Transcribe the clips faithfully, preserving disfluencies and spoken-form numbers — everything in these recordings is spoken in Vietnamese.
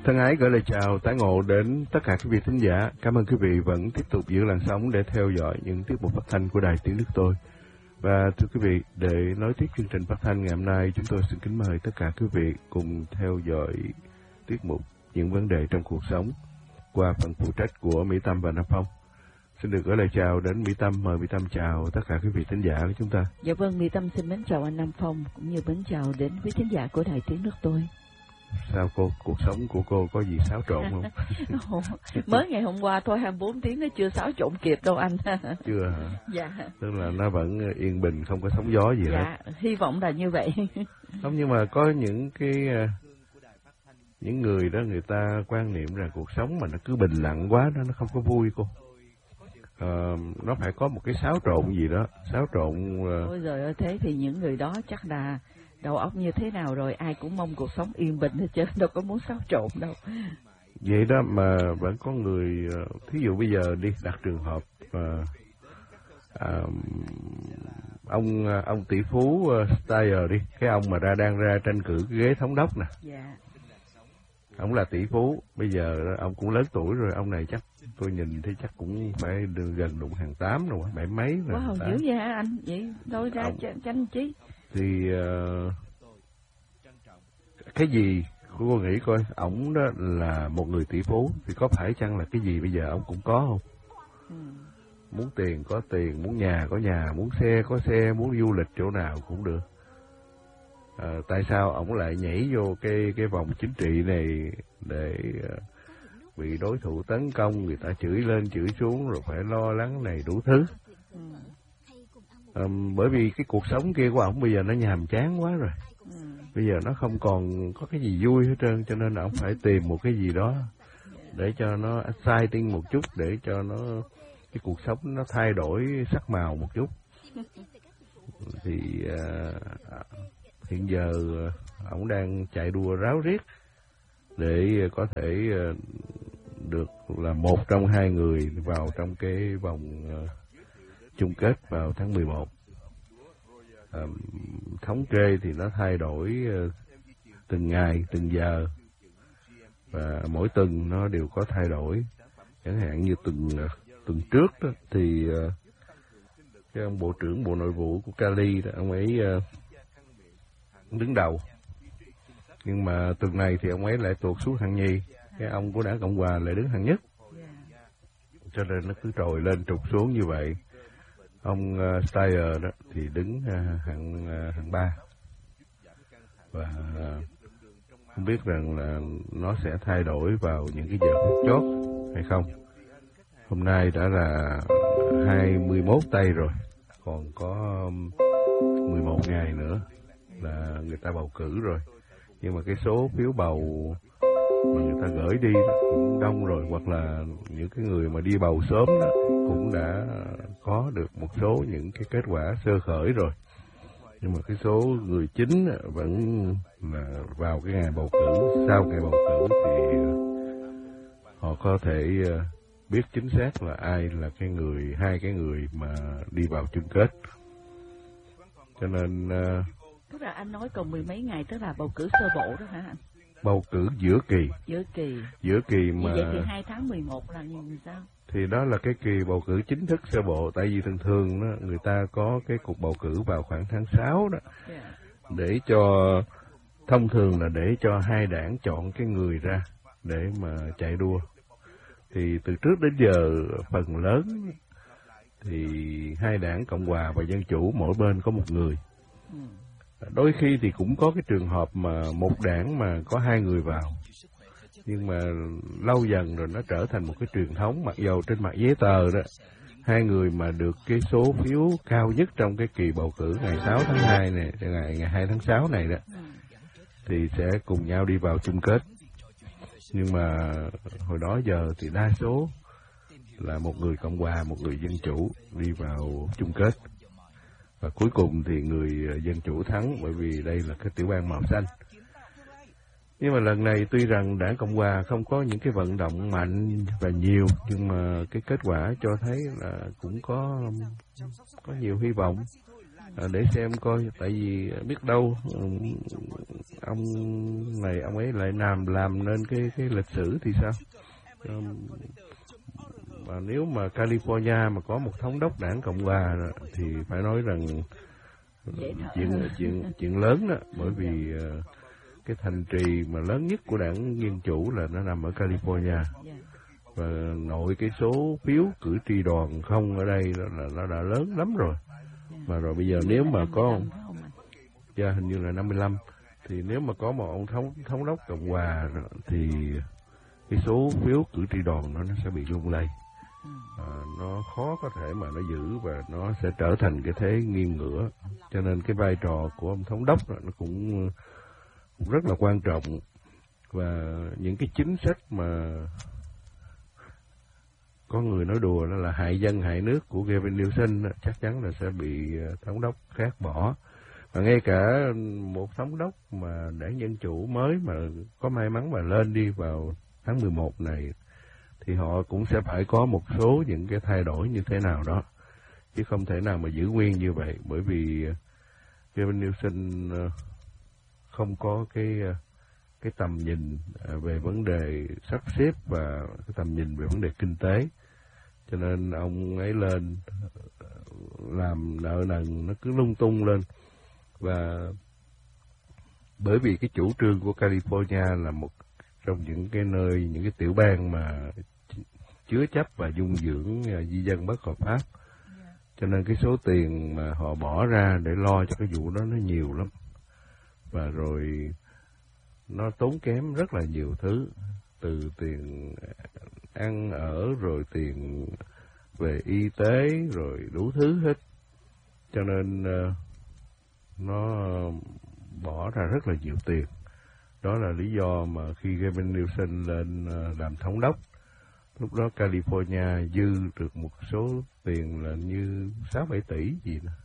Thân ái gửi lời chào tái ngộ đến tất cả quý vị thính giả. Cảm ơn quý vị vẫn tiếp tục giữ làn sóng để theo dõi những tiết mục phát thanh của Đài Tiếng Nước Tôi. Và thưa quý vị, để nói tiếp chương trình phát thanh ngày hôm nay, chúng tôi xin kính mời tất cả quý vị cùng theo dõi tiết mục Những vấn đề trong cuộc sống qua phần phụ trách của Mỹ Tâm và Nam Phong. Xin được gửi lời chào đến Mỹ Tâm, mời Mỹ Tâm chào tất cả quý vị thính giả của chúng ta. Dạ vâng, Mỹ Tâm xin mến chào anh Nam Phong cũng như mến chào đến quý thính giả của Đài Tiếng Nước Tôi. Sao cô, cuộc sống của cô có gì xáo trộn không? Mới ngày hôm qua thôi, hai mươi bốn tiếng nó chưa xáo trộn kịp đâu anh. Chưa hả? Dạ. Tức là nó vẫn yên bình, không có sóng gió gì hết. Dạ, hy vọng là như vậy. Không, nhưng mà có những cái những người đó người ta quan niệm rằng cuộc sống mà nó cứ bình lặng quá đó nó không có vui cô. Ờ, nó phải có một cái xáo trộn gì đó, xáo trộn. Uh... Ôi giời ơi, thế thì những người đó chắc là đầu óc như thế nào rồi, ai cũng mong cuộc sống yên bình hết chứ đâu có muốn xáo trộn đâu. Vậy đó mà vẫn có người, thí dụ bây giờ đi đặt trường hợp uh, uh, ông ông tỷ phú uh, Steyer đi, cái ông mà ra đang ra tranh cử cái ghế thống đốc nè. Dạ. Ông là tỷ phú, bây giờ ông cũng lớn tuổi rồi, ông này chắc tôi nhìn thấy chắc cũng phải gần đụng hàng tám rồi, bảy mấy rồi. Quá hầu dữ vậy hả anh? Vậy thôi ra ông... tranh chí. Thì uh, cái gì cô nghĩ coi, ổng đó là một người tỷ phú thì có phải chăng là cái gì bây giờ ông cũng có không? Ừ. Muốn tiền có tiền, muốn nhà có nhà, muốn xe có xe, muốn du lịch chỗ nào cũng được. À, tại sao ổng lại nhảy vô cái cái vòng chính trị này để uh, bị đối thủ tấn công, người ta chửi lên chửi xuống rồi phải lo lắng này đủ thứ. Ừ. À, bởi vì cái cuộc sống kia của ổng bây giờ nó nhàm chán quá rồi. Ừ. Bây giờ nó không còn có cái gì vui hết trơn, cho nên là ông phải tìm một cái gì đó để cho nó exciting một chút, để cho nó cái cuộc sống nó thay đổi sắc màu một chút. Thì uh, hiện giờ ông đang chạy đua ráo riết để có thể uh, được là một trong hai người vào trong cái vòng uh, chung kết vào tháng mười một. À, thống kê thì nó thay đổi uh, từng ngày, từng giờ, và mỗi tuần nó đều có thay đổi. Chẳng hạn như tuần uh, tuần trước đó, thì uh, cái ông bộ trưởng bộ nội vụ của Cali đó, ông ấy uh, đứng đầu, nhưng mà tuần này thì ông ấy lại tuột xuống hạng nhì, cái ông của đảng Cộng hòa lại đứng hạng nhất, cho nên nó cứ trồi lên trục xuống như vậy. Ông uh, Steyer đó thì đứng uh, hạng uh, hạng ba, và uh, không biết rằng là nó sẽ thay đổi vào những cái giờ phút chót hay không. Hôm nay đã là hai mươi mốt tây rồi, còn có mười một ngày nữa là người ta bầu cử rồi, nhưng mà cái số phiếu bầu mà người ta gửi đi đó cũng đông rồi, hoặc là những cái người mà đi bầu sớm đó cũng đã có được một số những cái kết quả sơ khởi rồi, nhưng mà cái số người chính vẫn là vào cái ngày bầu cử, sau ngày bầu cử thì họ có thể biết chính xác là ai là cái người, hai cái người mà đi vào chung kết. Cho nên uh, tức là anh nói còn mười mấy ngày, tức là bầu cử sơ bộ đó hả anh? Bầu cử giữa kỳ. Giữa kỳ. Giữa kỳ mà. Như vậy thì hai tháng mười một là như sao? Thì đó là cái kỳ bầu cử chính thức sơ bộ, tại vì thường thường đó, người ta có cái cuộc bầu cử vào khoảng tháng sáu đó, yeah. Để cho, thông thường là để cho hai đảng chọn cái người ra để mà chạy đua. Thì từ trước đến giờ phần lớn thì hai đảng Cộng hòa và Dân chủ mỗi bên có một người. Ừ. Đôi khi thì cũng có cái trường hợp mà một đảng mà có hai người vào, nhưng mà lâu dần rồi nó trở thành một cái truyền thống, mặc dầu trên mặt giấy tờ đó hai người mà được cái số phiếu cao nhất trong cái kỳ bầu cử ngày sáu tháng hai này, ngày ngày hai tháng sáu này đó, thì sẽ cùng nhau đi vào chung kết. Nhưng mà hồi đó giờ thì đa số là một người Cộng hòa, một người Dân chủ đi vào chung kết. Và cuối cùng thì người Dân chủ thắng, bởi vì đây là cái tiểu bang màu xanh. Nhưng mà lần này tuy rằng đảng Cộng hòa không có những cái vận động mạnh và nhiều, nhưng mà cái kết quả cho thấy là cũng có có nhiều hy vọng. à, để xem coi, tại vì biết đâu ông này ông ấy lại làm làm nên cái cái lịch sử thì sao. Mà nếu mà California mà có một thống đốc đảng Cộng hòa thì phải nói rằng chuyện chuyện chuyện lớn đó, bởi vì uh, cái thành trì mà lớn nhất của đảng Dân Chủ là nó nằm ở California, và nội cái số phiếu cử tri đoàn không ở đây là nó đã lớn lắm rồi. Mà rồi bây giờ nếu mà có, yeah, hình như là năm mươi lăm, thì nếu mà có một ông thống thống đốc Cộng hòa thì cái số phiếu cử tri đoàn nó nó sẽ bị lung lay. À, nó khó có thể mà nó giữ, và nó sẽ trở thành cái thế nghiêng ngửa. Cho nên cái vai trò của ông thống đốc nó cũng, cũng rất là quan trọng. Và những cái chính sách mà có người nói đùa đó là hại dân hại nước của Gavin Newsom đó, chắc chắn là sẽ bị thống đốc khác bỏ. Và ngay cả một thống đốc mà đảng Dân Chủ mới mà có may mắn mà lên đi vào tháng mười một này, thì họ cũng sẽ phải có một số những cái thay đổi như thế nào đó, chứ không thể nào mà giữ nguyên như vậy. Bởi vì Gavin Newsom không có cái cái tầm nhìn về vấn đề sắp xếp và cái tầm nhìn về vấn đề kinh tế, cho nên ông ấy lên làm nợ nần nó cứ lung tung lên. Và bởi vì cái chủ trương của California là một trong những cái nơi, những cái tiểu bang mà chứa chấp và dung dưỡng di dân bất hợp pháp, cho nên cái số tiền mà họ bỏ ra để lo cho cái vụ đó nó nhiều lắm. Và rồi nó tốn kém rất là nhiều thứ, từ tiền ăn ở, rồi tiền về y tế, rồi đủ thứ hết. Cho nên uh, nó bỏ ra rất là nhiều tiền. Đó là lý do mà khi Gavin Newsom lên uh, làm thống đốc, lúc đó California dư được một số tiền là như sáu bảy tỷ gì đó.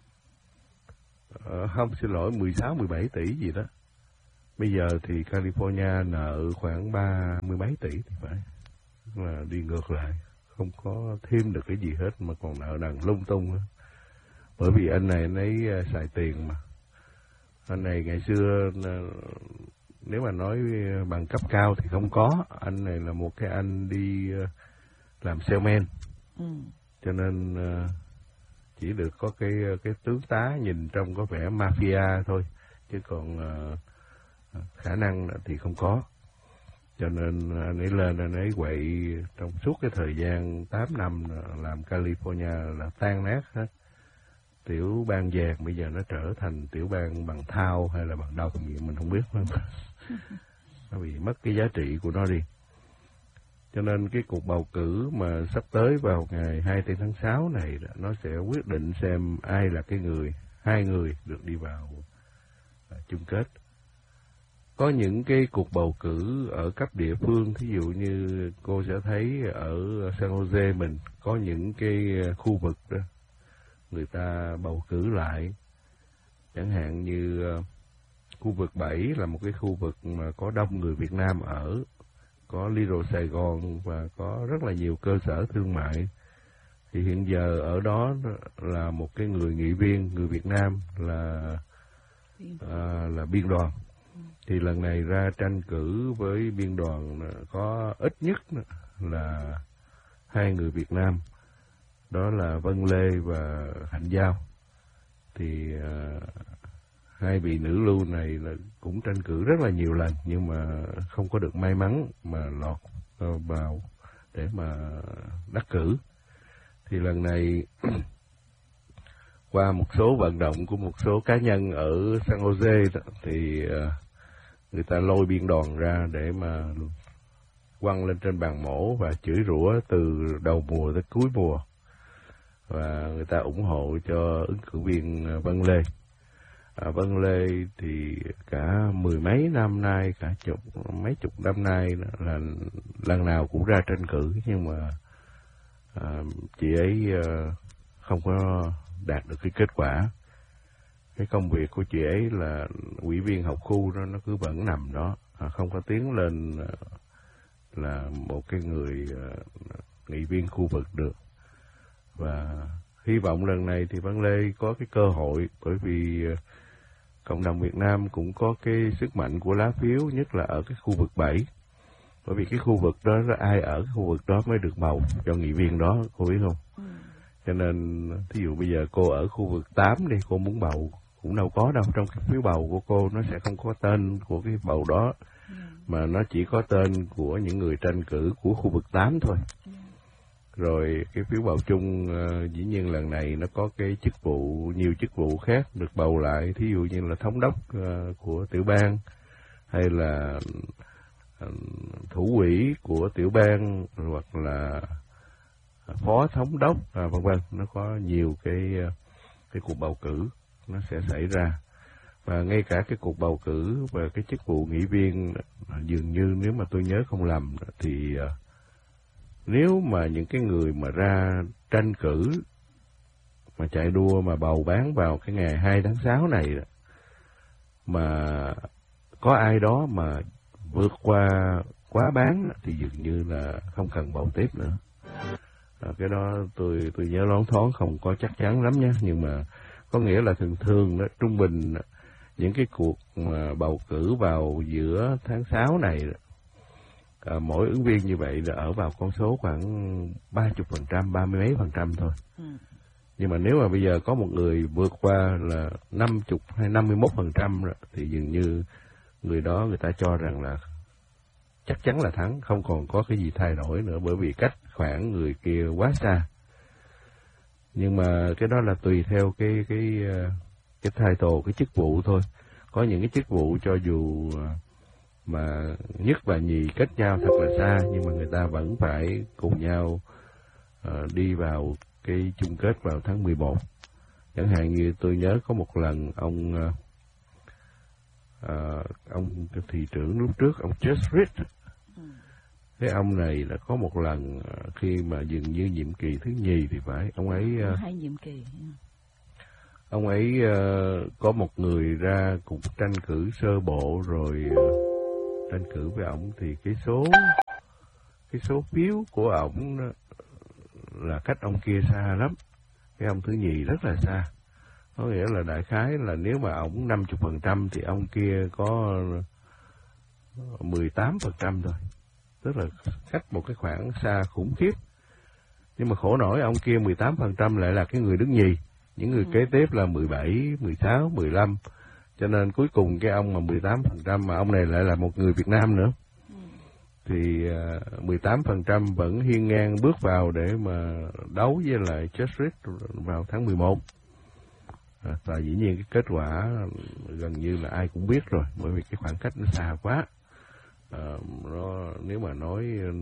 Uh, không, xin lỗi, mười sáu mười bảy tỷ gì đó. Bây giờ thì California nợ khoảng ba mươi mấy tỷ thì phải, là đi ngược lại, không có thêm được cái gì hết mà còn nợ nần lung tung nữa. Bởi vì anh này anh ấy xài tiền mà. Anh này ngày xưa nếu mà nói bằng cấp cao thì không có, anh này là một cái anh đi làm salesman, ừ. Cho nên chỉ được có cái cái tướng tá nhìn trông có vẻ mafia thôi, chứ còn khả năng thì không có. Cho nên anh ấy lên, anh ấy quậy trong suốt cái thời gian tám năm làm California là tan nát hết. Tiểu bang vàng bây giờ nó trở thành tiểu bang bằng thau hay là bằng đồng gì mình không biết nữa. Nó bị mất cái giá trị của nó đi. Cho nên cái cuộc bầu cử mà sắp tới vào ngày hai mươi tư tháng sáu này, nó sẽ quyết định xem ai là cái người, hai người được đi vào chung kết. Có những cái cuộc bầu cử ở cấp địa phương, thí dụ như cô sẽ thấy ở San Jose mình có những cái khu vực đó, người ta bầu cử lại. Chẳng hạn như uh, khu vực bảy là một cái khu vực mà có đông người Việt Nam ở, có Little Sài Gòn và có rất là nhiều cơ sở thương mại. Thì hiện giờ ở đó là một cái người nghị viên, người Việt Nam là uh, là biên đoàn. Thì lần này ra tranh cử với biên đoàn có ít nhất là hai người Việt Nam, đó là Vân Lê và Hạnh Giao. Thì uh, hai vị nữ lưu này là cũng tranh cử rất là nhiều lần, nhưng mà không có được may mắn mà lọt uh, vào để mà đắc cử. Thì lần này qua một số vận động của một số cá nhân ở San Jose đó, thì uh, người ta lôi biên đoàn ra để mà quăng lên trên bàn mổ và chửi rủa từ đầu mùa tới cuối mùa. Và người ta ủng hộ cho ứng cử viên Vân Lê. À, Vân Lê thì cả mười mấy năm nay, cả chục mấy chục năm nay là lần nào cũng ra tranh cử, nhưng mà à, chị ấy à, không có đạt được cái kết quả. Cái công việc của chị ấy là ủy viên học khu đó, nó cứ vẫn nằm đó, à, không có tiến lên à, là một cái người à, nghị viên khu vực được. Và hy vọng lần này thì Văn Lê có cái cơ hội, bởi vì cộng đồng Việt Nam cũng có cái sức mạnh của lá phiếu, nhất là ở cái khu vực bảy. Bởi vì cái khu vực đó, ai ở cái khu vực đó mới được bầu cho nghị viên đó, cô biết không? Ừ. Cho nên, thí dụ bây giờ cô ở khu vực tám đi, cô muốn bầu cũng đâu có đâu. Trong cái phiếu bầu của cô, nó sẽ không có tên của cái bầu đó, ừ. mà nó chỉ có tên của những người tranh cử của khu vực tám thôi. Ừ. Rồi cái phiếu bầu chung, uh, dĩ nhiên lần này nó có cái chức vụ, nhiều chức vụ khác được bầu lại, thí dụ như là thống đốc uh, của tiểu bang, hay là uh, thủ ủy của tiểu bang, hoặc là phó thống đốc, à, vân vân. Nó có nhiều cái uh, cái cuộc bầu cử nó sẽ xảy ra. Và ngay cả cái cuộc bầu cử và cái chức vụ nghị viên, dường như nếu mà tôi nhớ không lầm thì uh, nếu mà những cái người mà ra tranh cử, mà chạy đua, mà bầu bán vào cái ngày hai tháng sáu này, mà có ai đó mà vượt qua quá bán thì dường như là không cần bầu tiếp nữa. À, cái đó tôi tôi nhớ loáng thoáng, không có chắc chắn lắm nhé, nhưng mà có nghĩa là thường thường đó, trung bình những cái cuộc mà bầu cử vào giữa tháng sáu này, À, mỗi ứng viên như vậy là ở vào con số khoảng ba mươi phần trăm, ba mươi mấy phần trăm thôi. Ừ. Nhưng mà nếu mà bây giờ có một người vượt qua là năm mươi hay năm mươi mốt phần trăm thì dường như người đó người ta cho rằng là chắc chắn là thắng, không còn có cái gì thay đổi nữa, bởi vì cách khoảng người kia quá xa. Nhưng mà cái đó là tùy theo cái cái cái title, cái chức vụ thôi. Có những cái chức vụ cho dù mà nhất và nhì cách nhau thật là xa, nhưng mà người ta vẫn phải cùng nhau uh, đi vào cái chung kết vào tháng mười một. Chẳng hạn như tôi nhớ có một lần ông uh, uh, ông thị trưởng lúc trước, ông Jess Reed, ừ. cái ông này là có một lần uh, khi mà dường như nhiệm kỳ thứ nhì thì phải, ông ấy uh, hai nhiệm kỳ. Ông ấy uh, có một người ra cùng tranh cử sơ bộ rồi uh, tranh cử với ổng thì cái số cái số phiếu của ổng là cách ông kia xa lắm, cái ông thứ nhì rất là xa. Có nghĩa là đại khái là nếu mà ổng năm mươi phần trăm thì ông kia có mười tám phần trăm thôi, tức là cách một cái khoảng xa khủng khiếp. Nhưng mà khổ nổi ông kia mười tám phần trăm lại là cái người đứng nhì, những người kế tiếp là mười bảy, mười sáu, mười lăm. Cho nên cuối cùng cái ông mà mười tám phần trăm mà ông này lại là một người Việt Nam nữa, ừ. thì uh, mười tám phần trăm vẫn hiên ngang bước vào để mà đấu với lại Jess Reed vào tháng mười một. À, và dĩ nhiên cái kết quả gần như là ai cũng biết rồi, bởi vì cái khoảng cách nó xa quá. À, nó nếu mà nói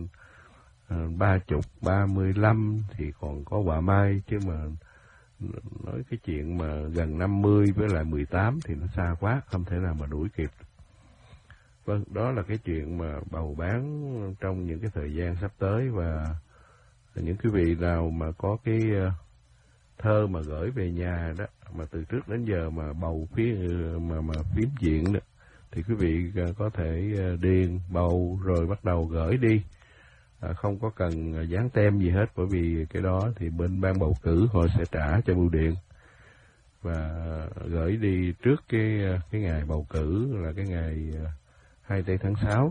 ba chục, ba mươi lăm thì còn có quả mai, chứ mà nói cái chuyện mà gần năm mươi với lại mười tám thì nó xa quá, không thể nào mà đuổi kịp. Vâng, đó là cái chuyện mà bầu bán trong những cái thời gian sắp tới. Và những quý vị nào mà có cái thơ mà gửi về nhà đó, mà từ trước đến giờ mà bầu phía mà mà phím diện đó, thì quý vị có thể điền bầu rồi bắt đầu gửi đi. À, không có cần dán tem gì hết, bởi vì cái đó thì bên ban bầu cử họ sẽ trả cho bưu điện, và gửi đi trước cái cái ngày bầu cử là cái ngày hai mươi tháng sáu.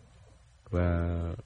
Và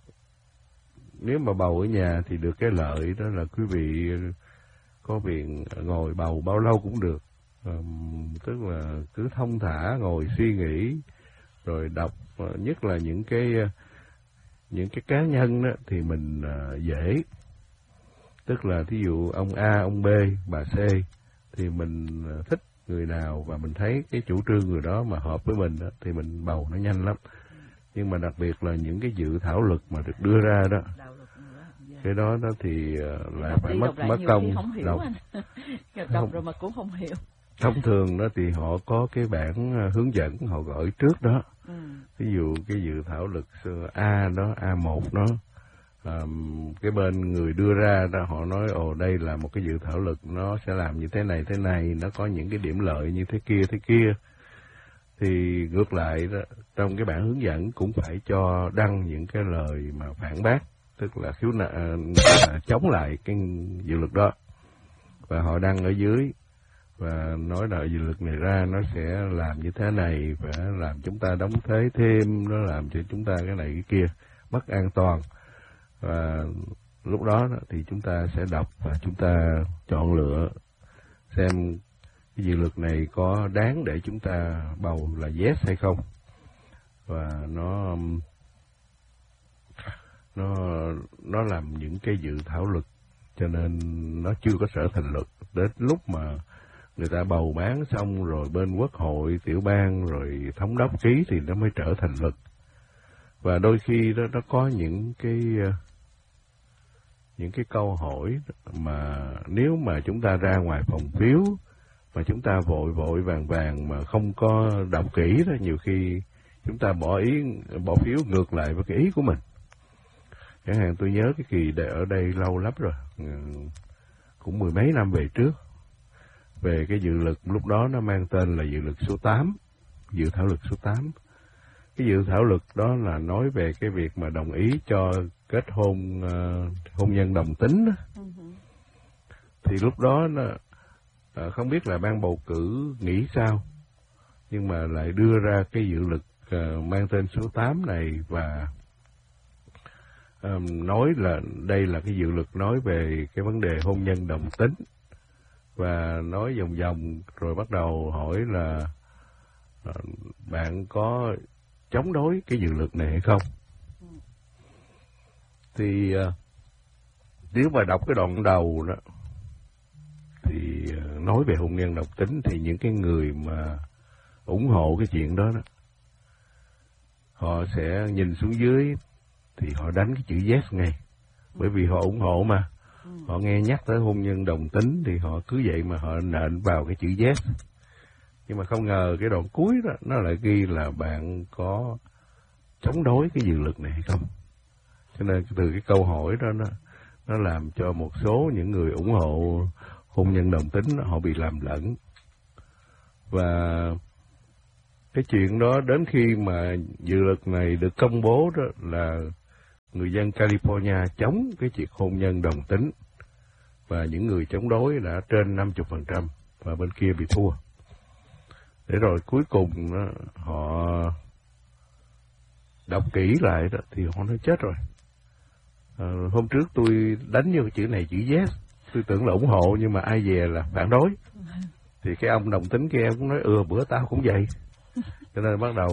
nếu mà bầu ở nhà thì được cái lợi đó là quý vị có quyền ngồi bầu bao lâu cũng được, à, tức là cứ thông thả ngồi suy nghĩ rồi đọc, nhất là những cái những cái cá nhân đó thì mình uh, dễ, tức là thí dụ ông A, ông B, bà C thì mình uh, thích người nào và mình thấy cái chủ trương người đó mà hợp với mình đó, thì mình bầu nó nhanh lắm. Nhưng mà đặc biệt là những cái dự thảo luật mà được đưa ra đó, cái đó đó thì uh, lại phải mất mất công đọc, đọc rồi mà cũng không hiểu. Thông thường đó thì họ có cái bản hướng dẫn họ gửi trước đó. Ừ. Ví dụ cái dự thảo luật A đó, A một đó, à, cái bên người đưa ra đó họ nói ồ đây là một cái dự thảo luật, nó sẽ làm như thế này thế này, nó có những cái điểm lợi như thế kia thế kia. Thì ngược lại đó, trong cái bản hướng dẫn cũng phải cho đăng những cái lời mà phản bác, tức là khiếu nại, chống lại cái dự luật đó. và họ đăng ở dưới và nói là dự luật này ra nó sẽ làm như thế này, và làm chúng ta đóng thuế thêm, nó làm cho chúng ta cái này cái kia mất an toàn. Và lúc đó thì chúng ta sẽ đọc và chúng ta chọn lựa xem cái dự luật này có đáng để chúng ta bầu là yes hay không. Và nó nó nó làm những cái dự thảo luật, cho nên nó chưa có trở thành luật. Đến lúc mà người ta bầu bán xong rồi bên quốc hội, tiểu bang rồi thống đốc ký thì nó mới trở thành luật. Và đôi khi đó nó có những cái những cái câu hỏi mà nếu mà chúng ta ra ngoài phòng phiếu mà chúng ta vội vội vàng vàng mà không có đọc kỹ đó, nhiều khi chúng ta bỏ ý bỏ phiếu ngược lại với cái ý của mình. Chẳng hạn tôi nhớ cái kỳ để ở đây lâu lắm rồi, cũng mười mấy năm về trước, về cái dự luật lúc đó nó mang tên là dự luật số tám, dự thảo luật số tám. Cái dự thảo luật đó là nói về cái việc mà đồng ý cho kết hôn uh, hôn nhân đồng tính đó. Uh-huh. Thì lúc đó nó, uh, không biết là ban bầu cử nghĩ sao, nhưng mà lại đưa ra cái dự luật uh, mang tên số tám này và um, nói là đây là cái dự luật nói về cái vấn đề hôn nhân đồng tính, và nói vòng vòng rồi bắt đầu hỏi là uh, bạn có chống đối cái dự luật này hay không. Thì uh, nếu mà đọc cái đoạn đầu đó thì uh, nói về hôn nhân đồng tính, thì những cái người mà ủng hộ cái chuyện đó đó, họ sẽ nhìn xuống dưới thì họ đánh cái chữ yes ngay, bởi vì họ ủng hộ mà. Họ nghe nhắc tới hôn nhân đồng tính thì họ cứ vậy mà họ nện vào cái chữ yes. Nhưng mà không ngờ cái đoạn cuối đó nó lại ghi là bạn có chống đối cái dự luật này hay không. Cho nên từ cái câu hỏi đó nó, nó làm cho một số những người ủng hộ hôn nhân đồng tính họ bị làm lẫn. Và cái chuyện đó đến khi mà dự luật này được công bố đó là người dân California chống cái chuyện hôn nhân đồng tính, và những người chống đối đã trên năm mươi phần trăm và bên kia bị thua. Để rồi cuối cùng đó, họ đọc kỹ lại đó thì họ nói chết rồi. À, hôm trước tôi đánh vô cái chữ này chữ yes, tôi tưởng là ủng hộ nhưng mà ai về là phản đối. Thì cái ông đồng tính kia cũng nói ừ bữa tao cũng vậy. Cho nên bắt đầu